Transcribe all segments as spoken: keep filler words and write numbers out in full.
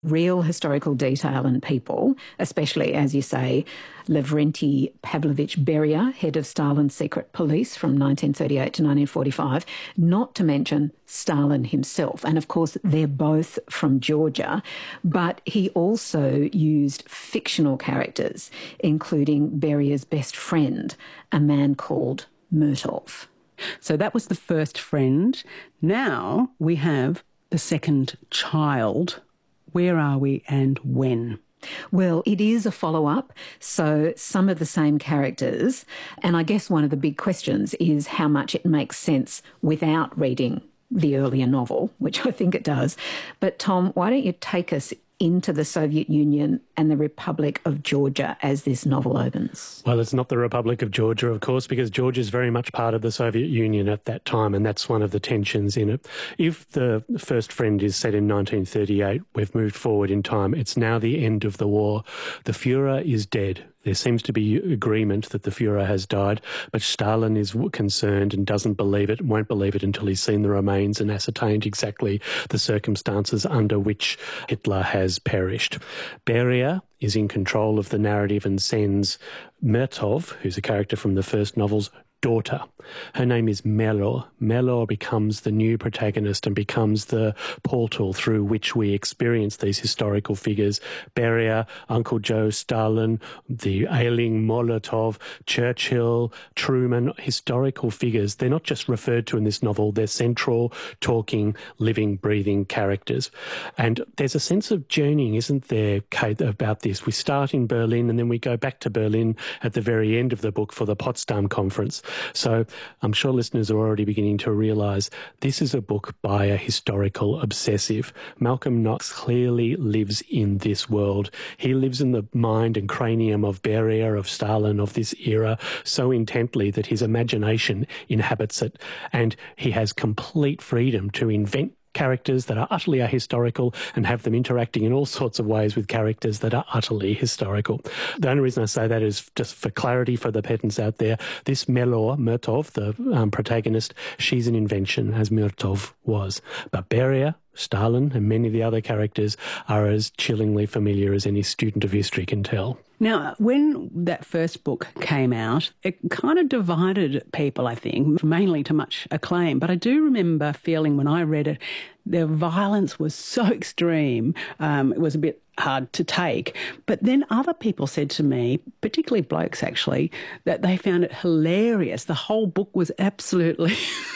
real historical detail and people, especially, as you say, Lavrenti Pavlovich Beria, head of Stalin's secret police from nineteen thirty-eight to nineteen forty-five, not to mention Stalin himself. And of course, they're both from Georgia, but he also used fictional characters, including Beria's best friend, a man called Murtov. So that was the first friend. Now we have the second child. Where are we and when? Well, it is a follow-up, so some of the same characters. And I guess one of the big questions is how much it makes sense without reading the earlier novel, which I think it does. But Tom, why don't you take us into the Soviet Union and the Republic of Georgia as this novel opens? Well, it's not the Republic of Georgia, of course, because Georgia is very much part of the Soviet Union at that time, and that's one of the tensions in it. If the first friend is set in nineteen thirty-eight, we've moved forward in time. It's now the end of the war. The Führer is dead. There seems to be agreement that the Führer has died, but Stalin is concerned and doesn't believe it, won't believe it until he's seen the remains and ascertained exactly the circumstances under which Hitler has perished. Beria is in control of the narrative and sends Murtov, who's a character from the first novel's daughter. Her name is Melor. Melor becomes the new protagonist and becomes the portal through which we experience these historical figures. Beria, Uncle Joe, Stalin, the ailing Molotov, Churchill, Truman, historical figures. They're not just referred to in this novel, they're central, talking, living, breathing characters. And there's a sense of journeying, isn't there, Kate, about this? We start in Berlin and then we go back to Berlin at the very end of the book for the Potsdam Conference. So I'm sure listeners are already beginning to realise this is a book by a historical obsessive. Malcolm Knox clearly lives in this world. He lives in the mind and cranium of Beria, of Stalin, of this era so intently that his imagination inhabits it, and he has complete freedom to invent characters that are utterly ahistorical and have them interacting in all sorts of ways with characters that are utterly historical. The only reason I say that is just for clarity for the pedants out there. This Melor, Murtov, the um, protagonist, she's an invention, as Murtov was. But Beria, Stalin and many of the other characters are as chillingly familiar as any student of history can tell. Now, when that first book came out, it kind of divided people, I think, mainly to much acclaim. But I do remember feeling when I read it, the violence was so extreme, um, it was a bit hard to take. But then other people said to me, particularly blokes actually, that they found it hilarious. The whole book was absolutely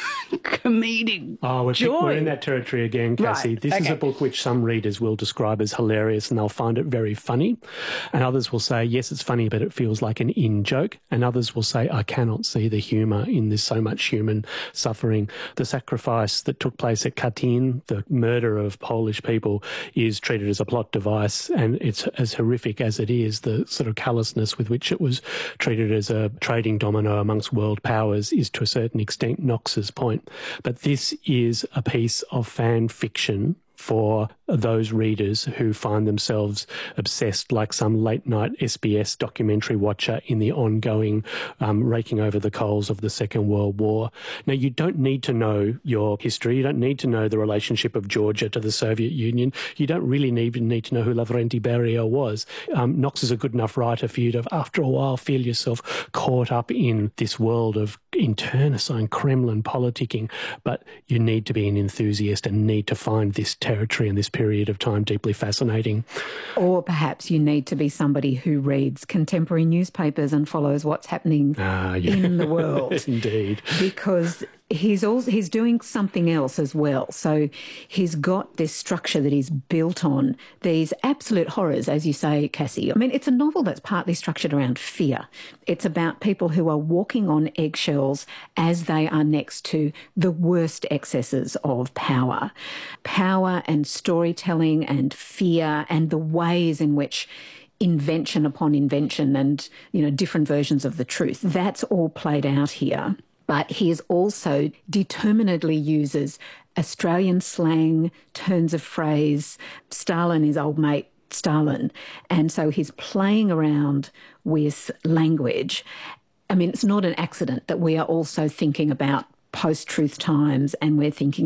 comedic Oh, we're, joy. we're in that territory again, Cassie. Right. This Okay. is a book which some readers will describe as hilarious and they'll find it very funny. And others will say, yes, it's funny, but it feels like an in-joke. And others will say, I cannot see the humour in this, so much human suffering. The sacrifice that took place at Katyn, the murder of Polish people, is treated as a plot device, and it's as horrific as it is. The sort of callousness with which it was treated as a trading domino amongst world powers is to a certain extent Knox's point. But this is a piece of fan fiction for those readers who find themselves obsessed like some late-night S B S documentary watcher in the ongoing um, raking over the coals of the Second World War. Now, you don't need to know your history. You don't need to know the relationship of Georgia to the Soviet Union. You don't really need, need to know who Lavrenti Beria was. Um, Knox is a good enough writer for you to, after a while, feel yourself caught up in this world of internecine Kremlin politicking, but you need to be an enthusiast and need to find this territory and this period of time deeply fascinating. Or perhaps you need to be somebody who reads contemporary newspapers and follows what's happening Ah, yeah. in the world. Indeed. Because he's also he's doing something else as well. So he's got this structure that he's built on, these absolute horrors, as you say, Cassie. I mean, it's a novel that's partly structured around fear. It's about people who are walking on eggshells as they are next to the worst excesses of power. Power and storytelling and fear and the ways in which invention upon invention and, you know, different versions of the truth, that's all played out here. But he is also determinedly uses Australian slang, turns of phrase. Stalin is old mate Stalin. And so he's playing around with language. I mean, it's not an accident that we are also thinking about post-truth times and we're thinking about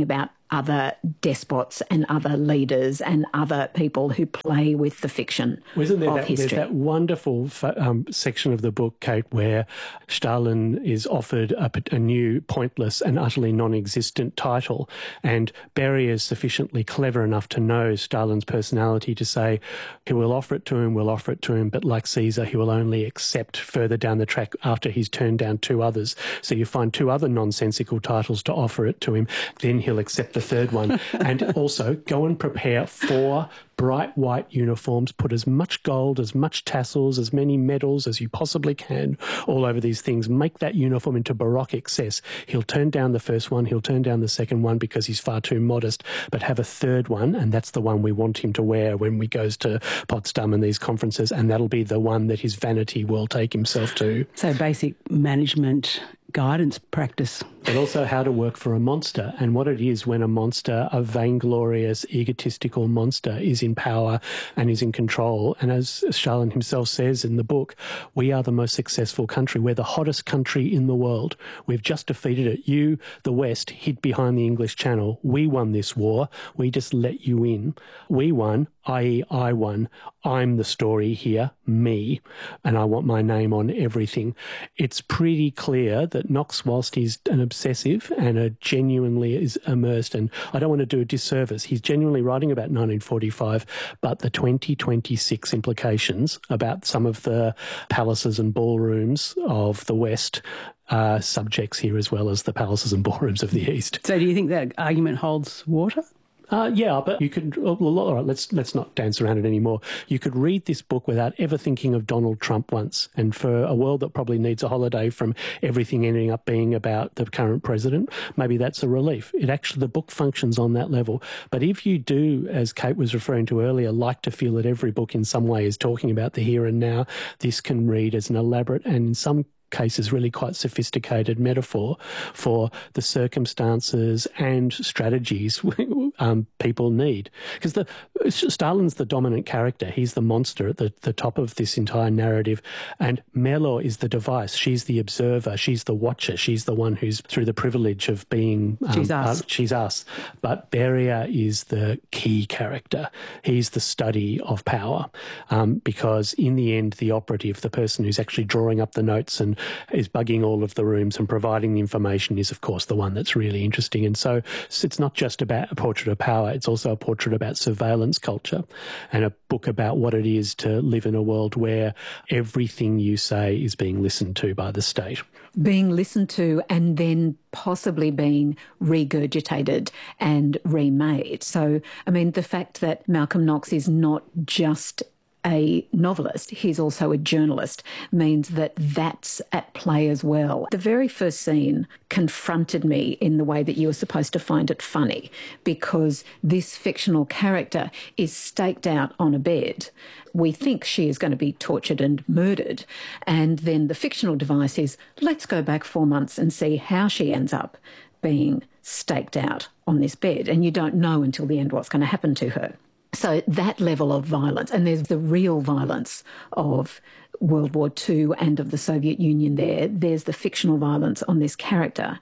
other despots and other leaders and other people who play with the fiction well, isn't there of that, history. There's that wonderful um, section of the book, Kate, where Stalin is offered a, a new, pointless and utterly non-existent title, and Beria is sufficiently clever enough to know Stalin's personality to say he will offer it to him, we'll offer it to him, but like Caesar, he will only accept further down the track after he's turned down two others. So you find two other nonsensical titles to offer it to him, then he'll accept the third one. And also go and prepare four bright white uniforms, put as much gold, as much tassels, as many medals as you possibly can all over these things. Make that uniform into Baroque excess. He'll turn down the first one, he'll turn down the second one because he's far too modest, but have a third one, and that's the one we want him to wear when he goes to Potsdam and these conferences, and that'll be the one that his vanity will take himself to. So basic management guidance practice. But also how to work for a monster and what it is when a monster, a vainglorious, egotistical monster, is in power and is in control. And as Stalin himself says in the book, we are the most successful country. We're the hottest country in the world. We've just defeated it. You, the West, hid behind the English Channel. We won this war. We just let you in. We won, that is I won. I'm the story here, me, and I want my name on everything. It's pretty clear that Knox, whilst he's an obsessive and a genuinely is immersed, and I don't want to do a disservice, he's genuinely writing about nineteen forty-five, but the twenty twenty-six implications about some of the palaces and ballrooms of the West are subjects here as well as the palaces and ballrooms of the East. So do you think that argument holds water? Uh, yeah, but you could, well, all right, let's, let's not dance around it anymore. You could read this book without ever thinking of Donald Trump once. And for a world that probably needs a holiday from everything ending up being about the current president, maybe that's a relief. It actually, the book functions on that level. But if you do, as Kate was referring to earlier, like to feel that every book in some way is talking about the here and now, this can read as an elaborate and in some cases really quite sophisticated metaphor for the circumstances and strategies um, people need. Because the Stalin's the dominant character. He's the monster at the, the top of this entire narrative. And Merlo is the device. She's the observer. She's the watcher. She's the one who's through the privilege of being... Um, she's us. Uh, she's us. But Beria is the key character. He's the study of power. Um, because in the end, the operative, the person who's actually drawing up the notes and is bugging all of the rooms and providing the information is, of course, the one that's really interesting. And so it's not just about a portrait of power, it's also a portrait about surveillance culture and a book about what it is to live in a world where everything you say is being listened to by the state. Being listened to and then possibly being regurgitated and remade. So, I mean, the fact that Malcolm Knox is not just a novelist, he's also a journalist, means that that's at play as well. The very first scene confronted me in the way that you were supposed to find it funny, because this fictional character is staked out on a bed. We think she is going to be tortured and murdered, and then the fictional device is, let's go back four months and see how she ends up being staked out on this bed, and you don't know until the end what's going to happen to her. So that level of violence, and there's the real violence of World War Two and of the Soviet Union there. There's the fictional violence on this character.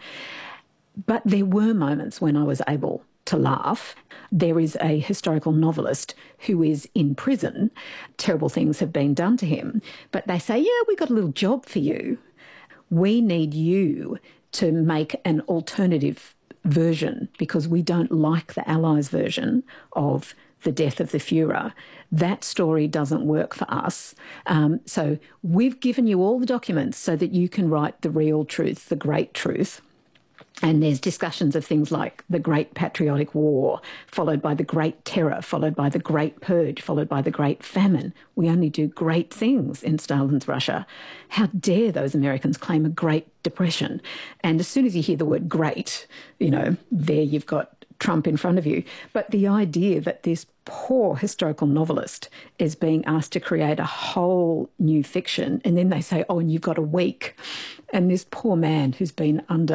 But there were moments when I was able to laugh. There is a historical novelist who is in prison. Terrible things have been done to him. But they say, yeah, we got a little job for you. We need you to make an alternative version because we don't like the Allies' version of the death of the Führer. That story doesn't work for us. Um, so we've given you all the documents so that you can write the real truth, the great truth. And there's discussions of things like the Great Patriotic War, followed by the Great Terror, followed by the Great Purge, followed by the Great Famine. We only do great things in Stalin's Russia. How dare those Americans claim a Great Depression? And as soon as you hear the word great, you know, there you've got Trump in front of you. But the idea that this poor historical novelist is being asked to create a whole new fiction, and then they say, oh, and you've got a week. And this poor man who's been under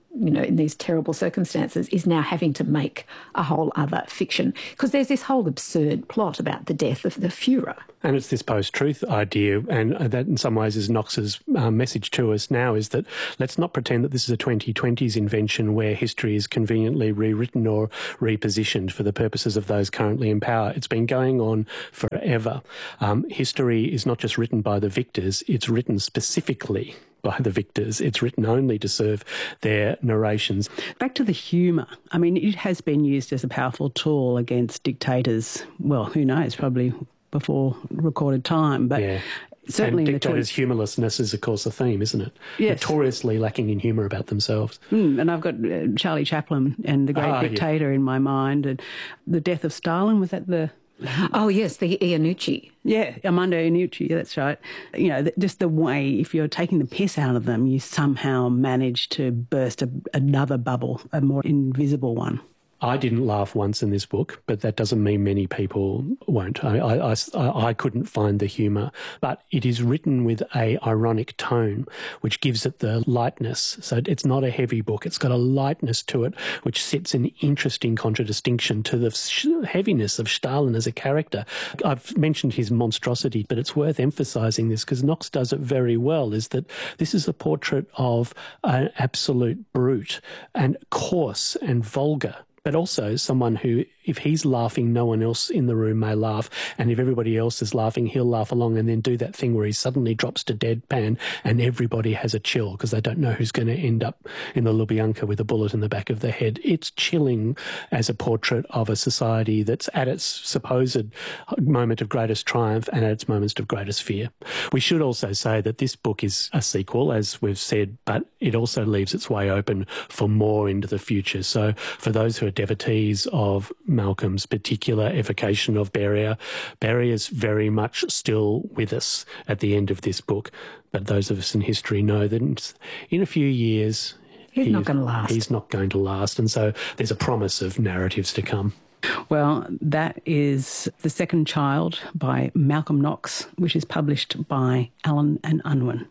you know, in these terrible circumstances, is now having to make a whole other fiction. Because there's this whole absurd plot about the death of the Führer. And it's this post-truth idea, and that in some ways is Knox's uh, message to us now, is that let's not pretend that this is a twenty twenties invention where history is conveniently rewritten or repositioned for the purposes of those currently in power. It's been going on forever. Um, history is not just written by the victors, it's written specifically by the victors. It's written only to serve their narrations. Back to the humour. I mean, it has been used as a powerful tool against dictators. Well, who knows, probably before recorded time. But yeah. certainly and in the dictators' humourlessness is, of course, a theme, isn't it? Yes. Notoriously lacking in humour about themselves. Mm, and I've got uh, Charlie Chaplin and The Great ah, Dictator yeah. in my mind. And the death of Stalin, was that the... Oh, yes, the Iannucci. Yeah, Armando Iannucci, that's right. You know, th- just the way, if you're taking the piss out of them, you somehow manage to burst a, another bubble, a more invisible one. I didn't laugh once in this book, but that doesn't mean many people won't. I, I, I, I couldn't find the humour, but it is written with a ironic tone, which gives it the lightness. So it's not a heavy book. It's got a lightness to it, which sets an interesting contradistinction to the sh- heaviness of Stalin as a character. I've mentioned his monstrosity, but it's worth emphasising this because Knox does it very well, is that this is a portrait of an absolute brute and coarse and vulgar, but also someone who, if he's laughing, no one else in the room may laugh. And if everybody else is laughing, he'll laugh along and then do that thing where he suddenly drops to deadpan and everybody has a chill because they don't know who's going to end up in the Lubyanka with a bullet in the back of the head. It's chilling as a portrait of a society that's at its supposed moment of greatest triumph and at its moments of greatest fear. We should also say that this book is a sequel, as we've said, but it also leaves its way open for more into the future. So for those who are devotees of Malcolm's particular evocation of Beria, Beria is very much still with us at the end of this book. But those of us in history know that in a few years, he's he, not going to last. He's not going to last. And so there's a promise of narratives to come. Well, that is The Second Child by Malcolm Knox, which is published by Allen and Unwin.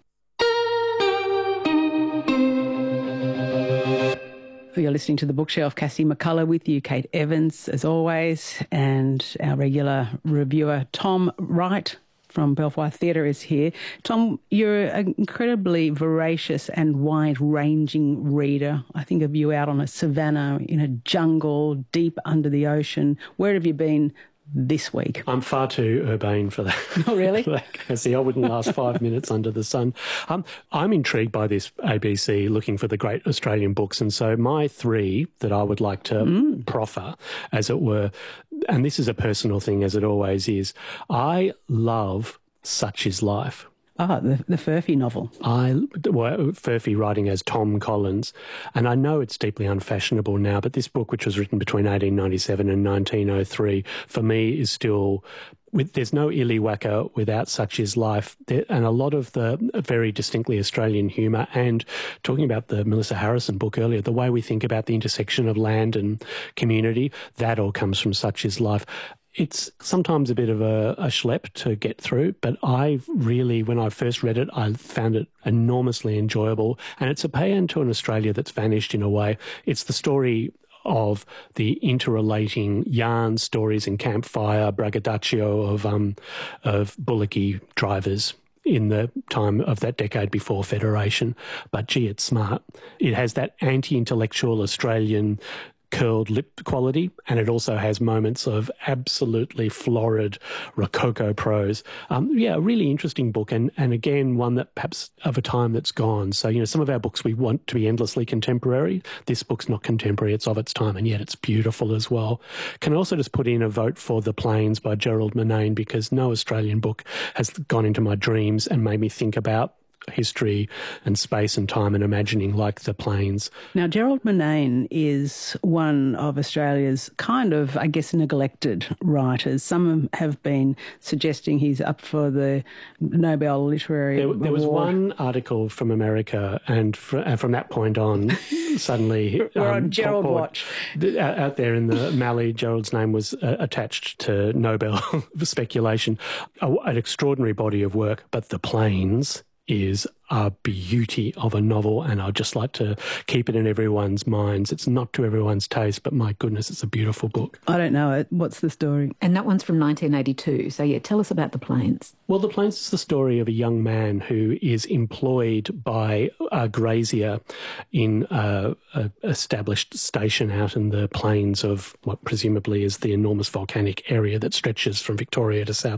You're listening to The Bookshelf. Cassie McCullough with you, Kate Evans, as always, and our regular reviewer, Tom Wright from Belvoir Theatre is here. Tom, you're an incredibly voracious and wide-ranging reader. I think of you out on a savannah, in a jungle, deep under the ocean. Where have you been this week? I'm far too urbane for that. Oh, really? See, I wouldn't last five minutes under the sun. Um, I'm intrigued by this A B C looking for the great Australian books. And so my three that I would like to mm. proffer, as it were, and this is a personal thing, as it always is, I love Such Is Life. Ah, the, the Furphy novel. I, well, Furphy writing as Tom Collins, and I know it's deeply unfashionable now, but this book, which was written between eighteen ninety-seven and nineteen oh three, for me is still... With, there's no Illiwacker without Such Is Life, there, and a lot of the very distinctly Australian humour, and talking about the Melissa Harrison book earlier, the way we think about the intersection of land and community, that all comes from Such Is Life. It's sometimes a bit of a, a schlep to get through, but I really, when I first read it, I found it enormously enjoyable, and it's a paean to an Australia that's vanished in a way. It's the story of the interrelating yarn stories and campfire braggadocio of um, of bullocky drivers in the time of that decade before Federation. But gee, it's smart. It has that anti-intellectual Australian curled lip quality, and it also has moments of absolutely florid rococo prose. Um, yeah, a really interesting book, and, and again, one that perhaps of a time that's gone. So, you know, some of our books we want to be endlessly contemporary. This book's not contemporary, it's of its time, and yet it's beautiful as well. Can I also just put in a vote for The Plains by Gerald Murnane, because no Australian book has gone into my dreams and made me think about history and space and time and imagining like The Plains. Now, Gerald Murnane is one of Australia's kind of, I guess, neglected writers. Some have been suggesting he's up for the Nobel Literary there, Award. There was one article from America, and, fr- and from that point on, suddenly... We're um, on Gerald Watch. Out there in the Mallee, Gerald's name was uh, attached to Nobel speculation. Oh, an extraordinary body of work, but The Plains is a beauty of a novel, and I'd just like to keep it in everyone's minds. It's not to everyone's taste, but my goodness, it's a beautiful book. I don't know it. What's the story? And that one's from nineteen eighty-two. So, yeah, tell us about The Plains. Well, The Plains is the story of a young man who is employed by a grazier in a, a established station out in the plains of what presumably is the enormous volcanic area that stretches from Victoria to South